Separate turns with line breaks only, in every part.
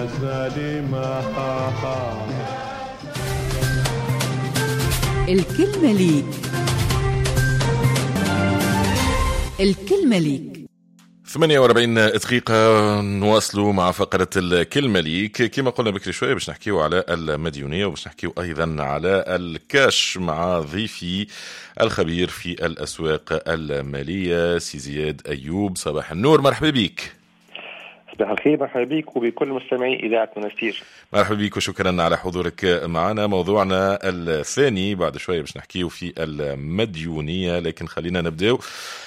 سالمة.
الكلمة ليك. الكلمة ليك.
48 دقيقة نواصلوا مع فقرة الكلمة ليك. كما قلنا بكري شوية باش نحكيو على المديونية وباش نحكيو أيضا على الكاش مع ضيفي الخبير في الأسواق المالية سي زياد أيوب. صباح النور، مرحبا بك.
صباح الخير، مرحبا بك وبكل مستمعي إذاعة منستير.
مرحبا بك وشكرا على حضورك معنا. موضوعنا الثاني بعد شوية باش نحكيو في المديونية، لكن خلينا نبدأ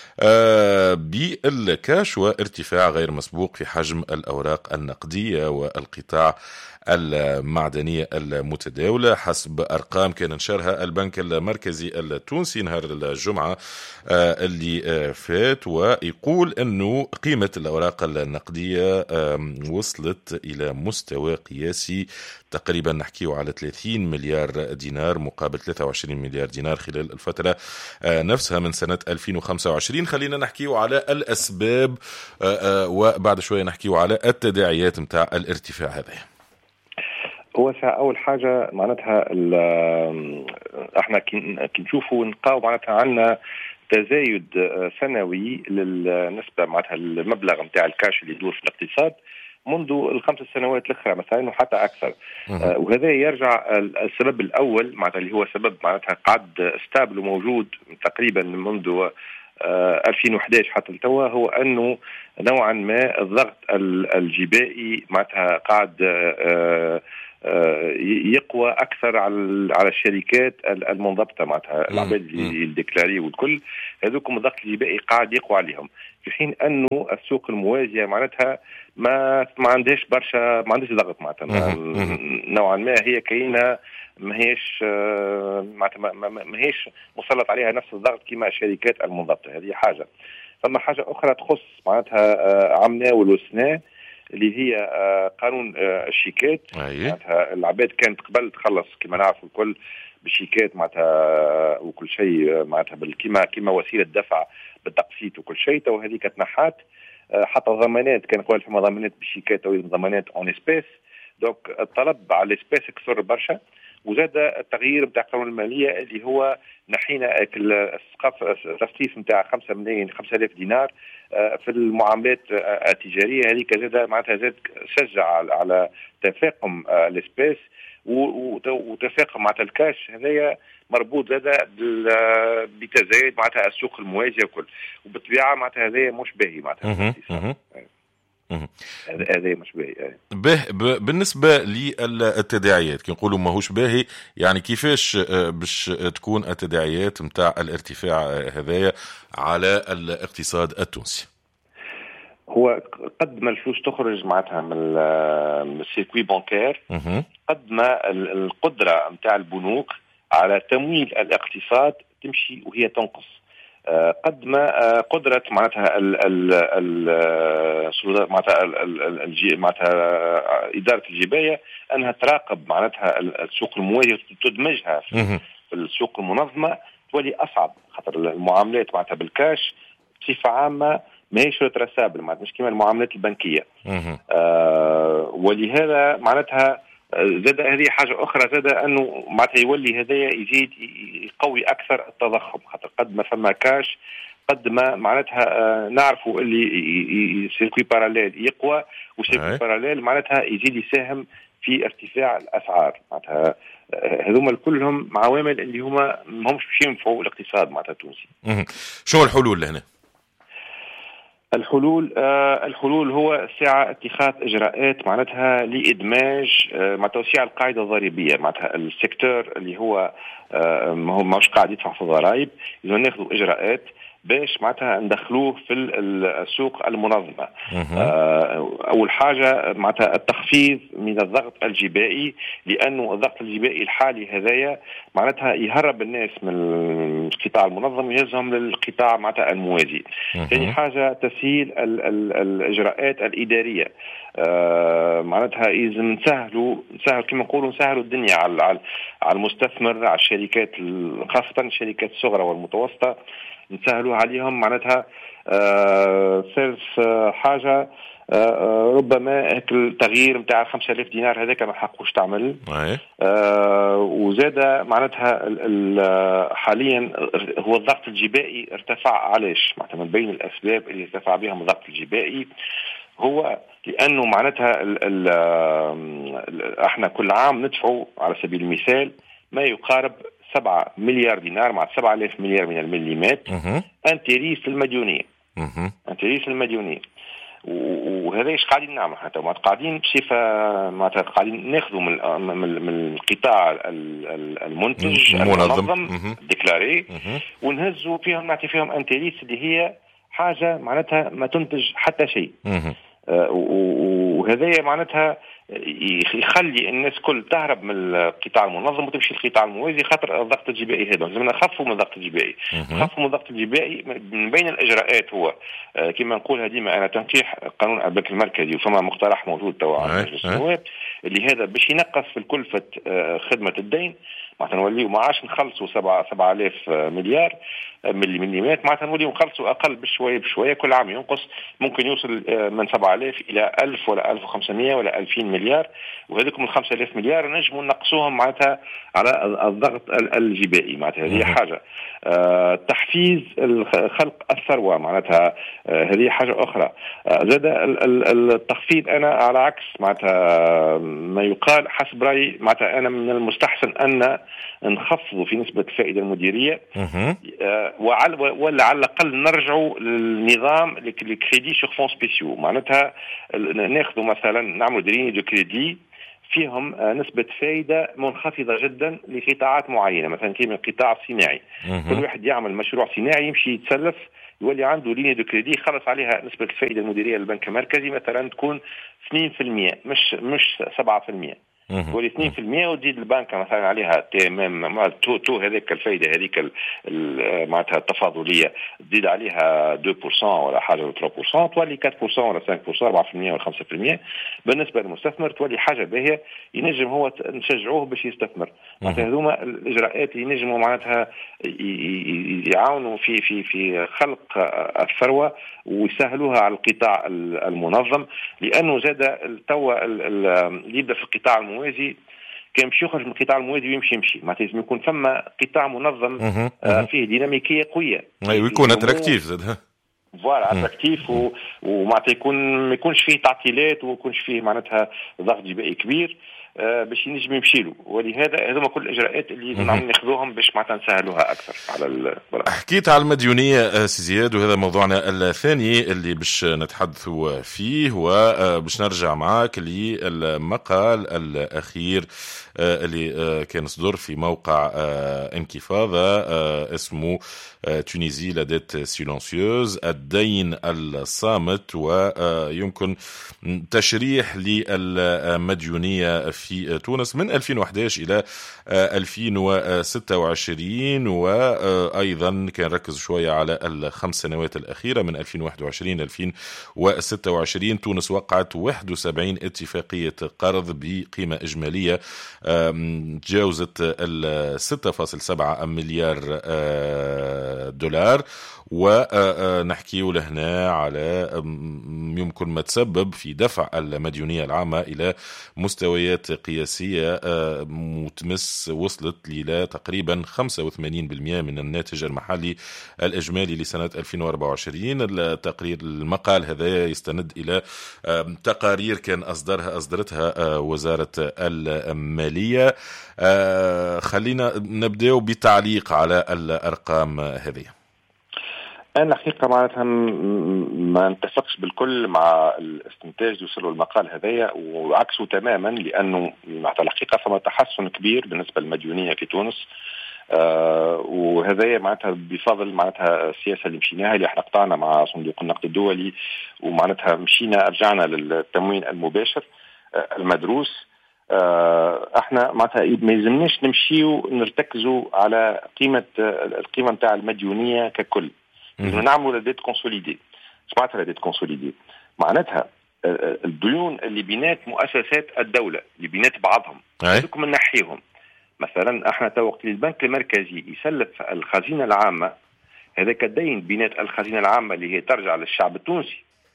بالكاش وارتفاع غير مسبوق في حجم الأوراق النقدية والقطاع المعدنية المتداولة حسب أرقام كان نشرها البنك المركزي التونسي نهار الجمعة اللي فات، ويقول أنه قيمة الأوراق النقدية وصلت إلى مستوى قياسي تقريبا نحكيه على 30 مليار دينار مقابل 23 مليار دينار خلال الفترة نفسها من سنة 2025. خلينا نحكيه على الأسباب وبعد شوية نحكيه على التداعيات متاع الارتفاع هذا.
هو أول حاجة معناتها احنا كي نشوفوا نلقاو معناتها عندنا تزايد سنوي للنسبة معناتها المبلغ متاع الكاش اللي يدور في الاقتصاد منذ الخمس سنوات الأخرى مثلا وحتى أكثر. وهذا يرجع السبب الأول معناتها اللي هو سبب معناتها قاعد ستابل وموجود تقريبا منذ 2011 حتى التوا، هو أنه نوعا ما الضغط الجبائي معناتها قاعد يقوى أكثر على الشركات المنضبطة معناتها العباد اللي الديكلاري والكل هذوكم الضغط الجبائي قاعد يقوى عليهم، في حين أنه السوق الموازية معناتها ما عندهاش برشا، ما عندهاش ضغط معناتها نوعا ما هي كاينة ما هيش مسلط عليها نفس الضغط كما الشركات المنضبطة. هذه حاجة. ثم حاجة أخرى تخص معناتها عمنا والوسناء اللي هي قانون الشيكات. معناتها العباد كانت قبل تخلص كما نعرف الكل بالشيكات معناتها وكل شيء معناتها كما وسيلة دفع بالتقسيط وكل شيء، تو هذيك تنحات. حتى ضمانات كان قبل فما ضمانات بالشيكات او ضمانات اون اسبيس، دونك الطلب على الاسبيس كثر برشا. وزاد التغيير بتاع قانون الماليه اللي هو نحينا التصنيف نتاع 5,000 دينار في المعاملات التجاريه. هذيك زاد معناتها زاد شجع على تفاقم الاسبيس وتفاقم معناتها الكاش. هذايا مربوط زاد بتزايد معناتها السوق الموازيه وكل، وبالطبيعه معناتها هذايا مش باهي معناتها هذا مش باهي.
بالنسبة للتداعيات كي نقولوا ماهوش باهي، يعني كيفاش باش تكون التداعيات متاع الارتفاع هذايا على الاقتصاد التونسي؟
هو قد ما الفلوس تخرج معناتها من السيركوي بانكير، قد ما القدرة متاع البنوك على تمويل الاقتصاد تمشي وهي تنقص. قد ما قدرة معناتها معناتها إدارة الجباية أنها تراقب معناتها السوق الموازي وتدمجها في السوق المنظمة تولي أصعب، خاطر المعاملات معناتها بالكاش بصفة عامة ما هيش رترسابل معناتها مش كما المعاملات البنكية. ولهذا معناتها زاد هذه حاجة أخرى، زاد أنه معناتها يولي هذايا يزيد يقوي أكثر التضخم، خاطر قد ما فما كاش قد ما معناتها نعرفوا اللي سيركوي باراليل يقوى، وسيركوي باراليل معناتها يزيد يساهم في ارتفاع الأسعار. معناتها هذوما كلهم عوامل اللي هما ماهمش باش ينفعوا الاقتصاد معناتها التونسي.
شو الحلول لهنا؟
الحلول هو ساعة اتخاذ إجراءات معناتها لإدماج مع توسيع القاعدة الضريبية. معناتها السيكتور اللي هو ماهوش قاعد يدفع في الضرائب، إذا ناخذوا إجراءات باش معناتها ندخلوه في السوق المنظمة. أول حاجة معناتها التخفيض من الضغط الجبائي، لأنه الضغط الجبائي الحالي هذايا معناتها يهرب الناس من القطاع المنظم ويهزهم للقطاع معناتها الموازي. ثاني حاجة تسهيل الإجراءات الإدارية. معناتها إذا نسهل كما نقولوا نسهلوا الدنيا على المستثمر، على الشركات خاصة الشركات الصغرى والمتوسطة، نسهلوا عليهم. معناتها ثالث حاجة ربما هيك التغيير نتاع 5000 دينار هذاك ما حقوش تعمل. وزاد معناتها حاليا هو الضغط الجبائي ارتفع. علاش؟ معناتها من بين الاسباب اللي ارتفع بهم الضغط الجبائي هو لانه معناتها احنا كل عام ندفعوا على سبيل المثال ما يقارب 7 مليار دينار مع 7000 مليار من المليمات انتريس المديونيه. انتريس المديونيه. وهذا ايش قاعدين نعمل؟ حتى قاعدين بصفه معناتها قاعدين ناخذوا من القطاع المنتج المنظم ديكلاري ونهزوا فيهم نعطي فيهم انتريس اللي هي حاجه معناتها ما تنتج حتى شيء. وهذا معناتها يخلي الناس كل تهرب من القطاع المنظم وتمشي للقطاع الموازي خاطر الضغط الجبائي هذا. لازم نخفوا من الضغط الجبائي. نخفوا من الضغط الجبائي من بين الاجراءات هو كما نقولها ديما انا تنقيح قانون البنك المركزي وفما مقترح موجود توا على مجلس النواب اللي هذا باش ينقص في كلفة خدمة الدين. معناتها نوليو ما عادش نخلصوا 7000 مليار مليمات. معناتها نوليو نخلصوا اقل بشويه كل عام ينقص ممكن يوصل من 7000 الى 1000 ولا 1500 ولا 2000 مليار. وهذوك من 5000 مليار نجموا نقصوهم معناتها على الضغط الجبائي. معناتها هذه حاجه. تحفيز خلق الثروه معناتها هذه حاجه اخرى. زاد التخفيض انا على عكس معناتها ما يقال حسب رايي معناتها انا من المستحسن ان نخفضوا في نسبة الفائدة المديرية ولا على الأقل نرجعوا للنظام الكريدي سور فون سبيسيو. معناتها ناخذوا مثلا نعملوا دريني دو كريدي فيهم نسبة فائدة منخفضة جدا لقطاعات معينة مثلا كيما القطاع الصناعي. كل واحد يعمل مشروع صناعي يمشي يتسلف يولي عنده ليني دو كريدي خلص عليها نسبة الفائدة المديرية للبنك المركزي مثلا تكون 2% مش 7%. ولي 2% وتزيد البنك مثلا عليها تو هذيك الفائده هذيك معناتها التفاضليه تزيد عليها 2% ولا حاجه ولا 3% تولي 4% ولا 5% 4% ولا 5%. بالنسبه للمستثمر تولي حاجه باهيه ينجم هو نشجعوه باش يستثمر. معناتها هذوما الاجراءات ينجموا معناتها يعاونوا في خلق الثروه ويسهلوها على القطاع المنظم. لانه زاد توا اللي يبدا في القطاع الموازي كان باش يخرج من القطاع الموازي ويمشي معناتها لازم يكون ثم قطاع منظم فيه ديناميكيه قويه
ويكون اتراكتيف زاد
فوالا اتراكتيف ومعناتها ما يكونش فيه تعطيلات وما يكونش فيه معناتها ضغط جبائي كبير باش ينجم يمشي له. ولهذا هذوما كل الاجراءات اللي ناخذوهم باش معناتها نسهلوها اكثر على
حكيت على المديونيه سي زياد وهذا موضوعنا الثاني اللي باش نتحدثوا فيه وباش نرجع معاك للمقال الاخير اللي كان صدر في موقع انكفاضه اسمه تونيزي لا ديت سيلونسيوز الدين الصامت. ويمكن تشريح للمديونيه في تونس من 2011 إلى 2026 وأيضا كان ركز شوية على الخمس سنوات الأخيرة من 2021 2026. تونس وقعت 71 اتفاقية قرض بقيمة إجمالية تجاوزت 6.7 مليار دولار. ونحكي لهنا على يمكن ما تسبب في دفع المديونية العامة إلى مستويات قياسية وصلت إلى تقريبا 85% من الناتج المحلي الإجمالي لسنة 2024. التقرير المقال هذا يستند إلى تقارير كان أصدرتها وزارة المالية. خلينا نبدأ بتعليق على الأرقام هذه.
أنا الحقيقة معناتها ما نتفقش بالكل مع الاستنتاج اللي وصلوا المقال هذايا وعكسه تماما. لأنه معناتها الحقيقة فما تحسن كبير بالنسبة للمديونية في تونس. وهذايا معناتها بفضل معناتها السياسة اللي مشيناها اللي احنا قطعنا مع صندوق النقد الدولي ومعناتها رجعنا للتموين المباشر المدروس. احنا معناتها ما يلزمناش نمشيو نرتكزوا على القيمة نتاع المديونية ككل. لازم نعملوا لا ديت كونسوليدي. سمعت لا ديت كونسوليدي معناتها الديون اللي بينات مؤسسات الدولة اللي بينات بعضهم هذوكم نحيهم. مثلا احنا وقت البنك المركزي يسلف الخزينة العامة هذاك الدين بينات الخزينة العامة اللي هي ترجع للشعب التونسي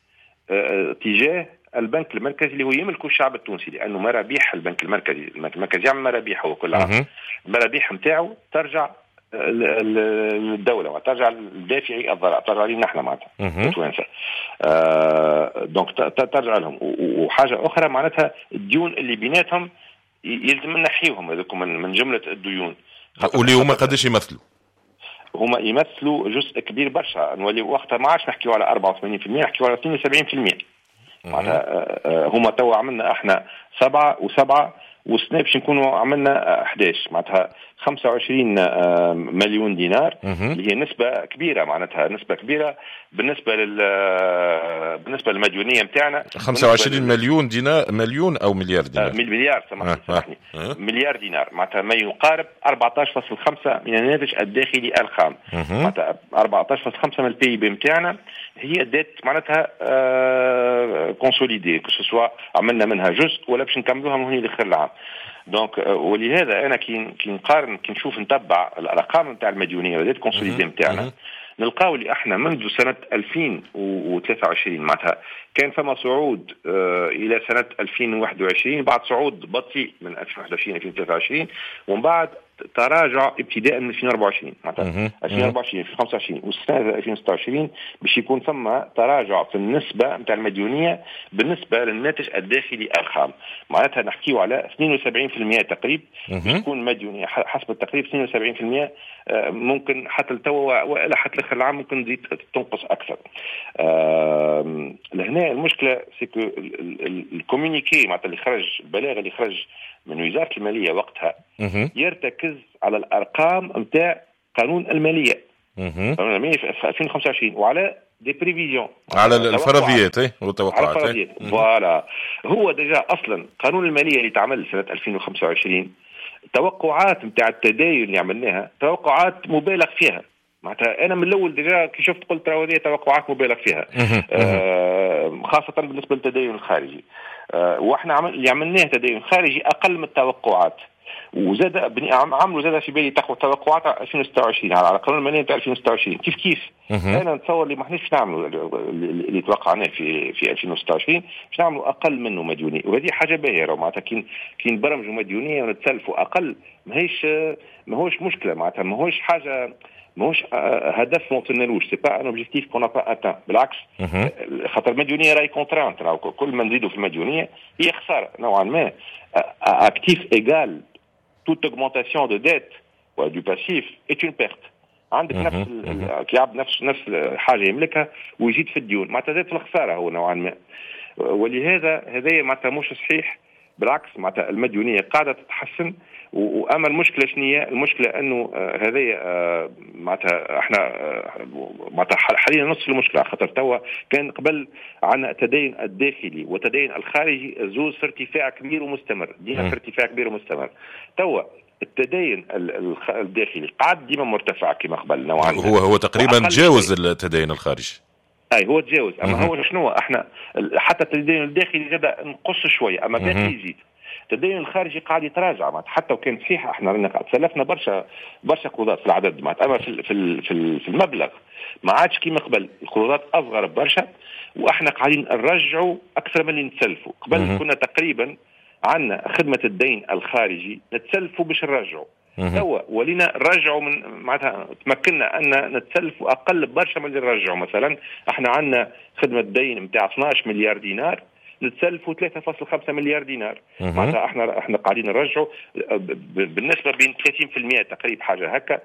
تجاه البنك المركزي اللي هو يملكه الشعب التونسي، لانه مرابيح البنك المركزي يعمل مرابيح هو كل عام، المرابيح نتاعو ترجع للدوله وترجع لدافعي الضرائب، ترجع لنا نحن معناتها توانسه. دونك ترجع لهم. وحاجه اخرى معناتها الديون اللي بيناتهم يلزم نحيهم هذوك من جمله الديون،
واللي هما قداش يمثلوا؟
هما يمثلوا جزء كبير برشا، نولي وقتها ما عادش نحكيو على 84%، نحكيو على 72%. معناتها هما توا عملنا احنا 7 و7 والسنة باش نكونوا عملنا 11، معناتها 25 مليون دينار اللي هي نسبة كبيرة، معناتها نسبة كبيرة بالنسبة للمديونية نتاعنا.
25 مليون دينار، مليون أو مليار دينار؟
مليار، سامحني، مليار دينار، معناتها ما يقارب 14.5 من الناتج الداخلي الخام، معناتها 14.5 من البي بي نتاعنا هي ديت معناتها كونسوليدي، كو عملنا منها جزء ولا باش نكملوها من هنا لاخر العام. دونك ولهذا انا كي نقارن، كي نشوف نتبع الارقام نتاع المديونيه وديت كونسوليدي نتاعنا، نلقاو اللي احنا منذ سنه 2023 معناتها كان فما صعود الى سنه 2021، بعد صعود بطيء من 2021 2023، ومن بعد تراجع ابتداء من 2024 معناتها 2024 2025 والسنه 2026 باش يكون ثم تراجع في النسبه نتاع المديونيه بالنسبه للناتج الداخلي الخام، معناتها نحكيو على 72% تقريبا باش تكون مديونيه حسب التقريب 72%، ممكن حتى التوا والا حتى اخر العام ممكن تزيد تنقص اكثر. لهنا المشكله سيكو الكومونيكي معناتها اللي خرج، البلاغ اللي خرج من وزاره الماليه وقتها يرتكز على الارقام نتاع قانون الماليه قانون الماليه في 2025 وعلى دي بريفيزيون،
على الفرضيات والتوقعات.
على الفرضيات فوالا. هو ديجا اصلا قانون الماليه اللي تعمل سنه 2025 توقعات نتاع التداين اللي عملناها توقعات مبالغ فيها، معناتها انا من الاول ديجا كي شفت قلت راهو هذه توقعات مبالغ فيها، خاصه بالنسبه للتدين الخارجي. واحنا اللي عملناه تدين خارجي اقل من التوقعات، وزاد عملوا زاد في بالي تاخذ توقعات 2026 على قانون الماليه نتاع 2026 كيف انا نتصور اللي ما احناش نعملوا اللي توقعناه في 2026 باش نعملوا اقل منه مديونيه، وهذه حاجه باهيه معناتها كي نبرمجوا مديونيه ونتسلفوا اقل ماهوش مشكله، معناتها ماهوش حاجه، ماهوش هدف ما وصلنالوش، سي با ان اوبجيكتيف كون با اتان، بالعكس خاطر المديونيه راهي كونترانت، كل ما نزيدوا في المديونيه هي خساره نوعا ما. اكتيف ايغال toute augmentation de dette ou du passif est une perte. عندك نفس كيعب نفس الحاجه يملكها ويزيد في الديون، معناتها زاد في الخساره هو نوعا ما. ولهذا هذايا معناتها مش صحيح، بالعكس معناتها المديونيه قاعده تتحسن. واما المشكله شنية؟ المشكله انه هذايا معناتها احنا معناتها حاليا نصف المشكله، خاطر توا كان قبل عندنا التدين الداخلي والتدين الخارجي زوز في ارتفاع كبير ومستمر، ديما في ارتفاع كبير ومستمر. توا التدين الداخلي قاعد ديما مرتفع كما قبل نوعا ما،
هو تقريبا تجاوز التدين الخارجي.
اي هو تجاوز، اما هو شنو احنا حتى التدين الداخلي زاد نقص شويه، اما باقي يزيد. التدين الخارجي قاعد يتراجع، حتى وكان صحيح احنا رانا تسلفنا برشا قروضات في العدد، اما في المبلغ ما عادش كيما قبل، القروضات اصغر برشا واحنا قاعدين نرجعوا اكثر من اللي نتسلفوا. قبل كنا تقريبا عندنا خدمه الدين الخارجي نتسلفوا باش نرجعوا، توا ولينا نرجعوا من معناتها تمكنا ان نتسلفوا اقل برشا من اللي نرجعوا. مثلا احنا عندنا خدمه دين نتاع 12 مليار دينار نتسلفوا 3.5 مليار دينار، معناتها احنا قاعدين نرجعوا بالنسبه بين 30% تقريبا حاجه هكا،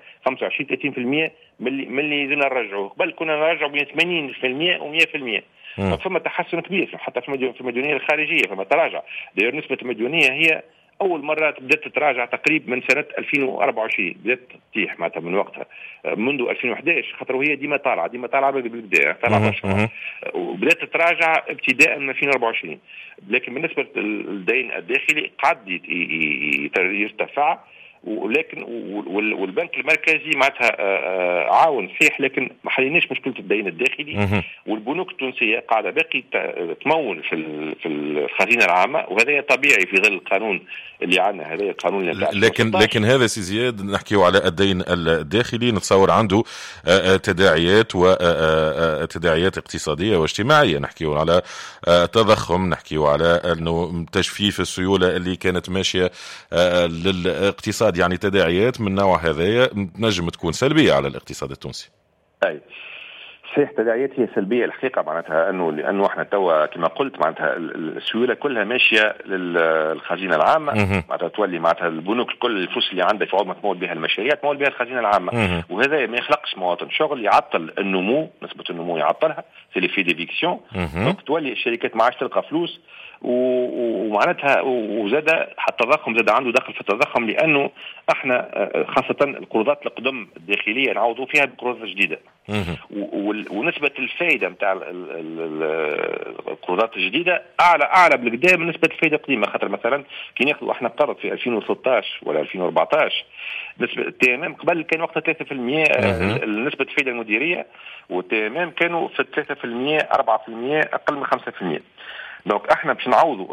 25-30% من اللي زلنا نرجعوه. قبل كنا نرجعوا بين 80% و100%. فما تحسن كبير حتى في المديونيه الخارجيه، فما تراجع. داير نسبه المديونيه هي اول مره بدات تتراجع تقريبا من سنه 2024، بدات تطيح معناتها من وقتها منذ 2011، خاطر وهي ديما طالعه بالبدايه طالعه برشا، وبدات تتراجع ابتداء من 2024. لكن بالنسبه للدين الداخلي قعد يرتفع ولكن والبنك المركزي معناتها عاون صحيح، لكن ما حليناش مشكله الدين الداخلي. والبنوك التونسيه قاعده باقي تمول في الخزينه العامه، وهذا طبيعي في ظل القانون اللي عندنا. هذا القانون اللي
لكن هذا سي زياد نحكيو على الدين الداخلي، نتصور عنده تداعيات وتداعيات اقتصاديه واجتماعيه. نحكيو على تضخم، نحكيو على انه تجفيف السيوله اللي كانت ماشيه للاقتصاد، يعني تداعيات من نوع هذايا نجم تكون سلبيه على الاقتصاد التونسي.
اي صحيح، تداعيات هي سلبيه الحقيقه، معناتها لانه احنا توا كما قلت معناتها السيوله كلها ماشيه للخزينه العامه. معناتها تولي معناتها البنوك كل الفلوس اللي عندها في عوض ما تمول بها المشاريع تمول بها الخزينه العامه. وهذا ما يخلقش مواطن شغل، يعطل النمو، نسبه النمو يعطلها، سي لي في ديفيكسيون. دونك تولي الشركات ما عادش تلقى فلوس، ومعناتها وزاد حتى التضخم زاد عنده دخل في التضخم، لانه احنا خاصه القروضات القدم الداخليه نعوضوا فيها بقروضات جديده. ونسبه الفائده نتاع القروضات الجديده اعلى بالكدا من نسبه الفائده القديمه. خاطر مثلا كي ناخذوا احنا قرض في 2013 ولا 2014 نسبه التمام قبل كان وقتها 3% نسبه الفائده المديريه، والتمام كانوا في 3% 4% اقل من 5%. دونك احنا باش نعوضوا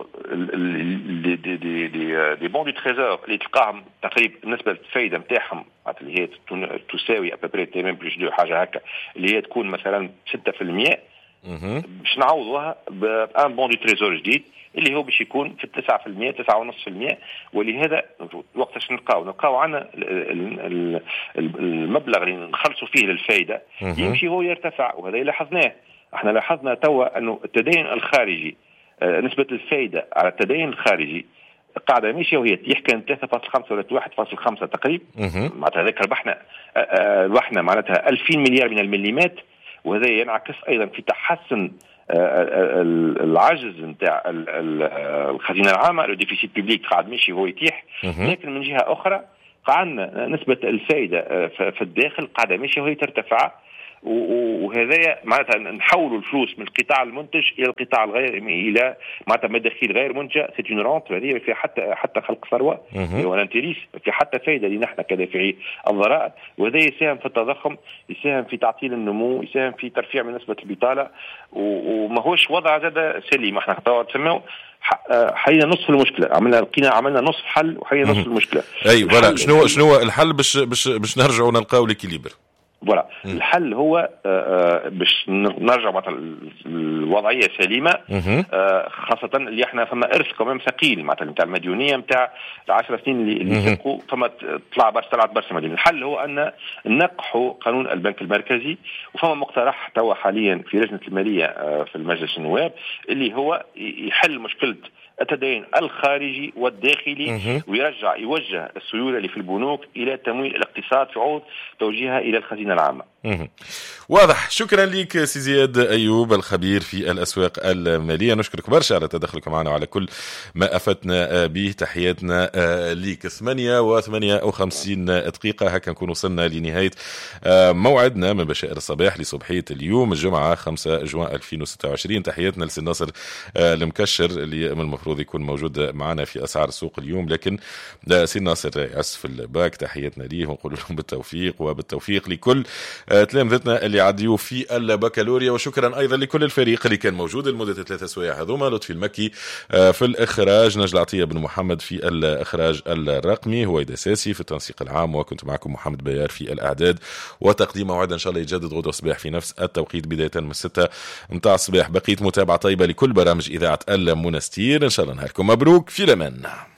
دي بون دي تريزور اللي تلقاهم تقريبا نسبه الفائده نتاعهم اللي هي تساوي ابري تمام بلس دو حاجه هكا، اللي هي تكون مثلا 6%. باش نعوضوها بان بون دي تريزور جديد اللي هو باش يكون في 9% 9.5%. ولهذا وقتاش نلقاو عندنا المبلغ اللي نخلصوا فيه للفائده يمشي هو يرتفع، وهذا لاحظناه. احنا لاحظنا توا انه التدين الخارجي نسبة الفائدة على التدين الخارجي قاعدة ماشية وهي يحكي 3.5 ولا 1.5 تقريبا. معناتها هذاك ربحنا معناتها 2000 مليار من المليمات، وهذا ينعكس أيضا في تحسن العجز نتاع الخزينة العامة. لو ديفيسيت بيبليك قاعد ماشي هو يتيح، لكن من جهة أخرى قاعدنا نسبة الفائدة في الداخل قاعدة ماشية وهي ترتفع. وهذا معناتها نحولوا الفلوس من القطاع المنتج الى القطاع الغير، الى معناتها مداخيل غير منتجه. سيت اون رونت هذه في حتى خلق ثروه ولا انتريس، في حتى فائده لنا احنا كدافعي الضرائب. وهذا يساهم في التضخم، يساهم في تعطيل النمو، يساهم في ترفيع من نسبه البطاله. وما هوش وضع زاد سليم. احنا تسموا حينا نصف المشكله، عملنا نصف حل وحينا نصف المشكله.
اي فوالا، شنو الحل باش نرجعوا نلقاو ليكيليبر؟
فوالا الحل هو باش نرجع مثلا الوضعيه سليمه، خاصه اللي احنا فما ارث كمان ثقيل مثلا نتاع المديونيه نتاع 10 سنين اللي سبقوا، فما طلعت برشا مديونيه. الحل هو ان نقحوا قانون البنك المركزي، وفما مقترح توا حاليا في لجنه الماليه في المجلس النواب اللي هو يحل مشكله التدين الخارجي والداخلي، يوجه السيولة اللي في البنوك إلى تمويل الاقتصاد في عوض توجيهها إلى الخزينة العامة.
واضح. شكرا لك سي زياد أيوب الخبير في الأسواق المالية، نشكرك برشا على تدخلك معنا وعلى كل ما أفتنا به. تحياتنا ليك. 8:58 دقيقة هكا نكون وصلنا لنهاية موعدنا من بشائر الصباح لصبحية اليوم الجمعة 5 جوان 2026. تحياتنا لسي ناصر المكشر اللي من المفروض يكون موجود معنا في أسعار السوق اليوم، لكن سي ناصر يعس في الباك. تحياتنا ليه ونقول لهم بالتوفيق، وبالتوفيق لكل تلامذتنا اللي عديوا في البكالوريا. وشكرا أيضا لكل الفريق اللي كان موجود لمدة 3 سوايع هذوما: لطفي المكي في الإخراج، نجل عطية بن محمد في الإخراج الرقمي، هويدا ساسي في التنسيق العام، وكنت معكم محمد بيار في الأعداد وتقديم موعد إن شاء الله يجدد غدوة الصباح في نفس التوقيت بداية من 6 متاع الصباح. بقيت متابعة طيبة لكل برامج إذاعة المنستير. إن شاء الله نهاركم مبروك، في الأمان.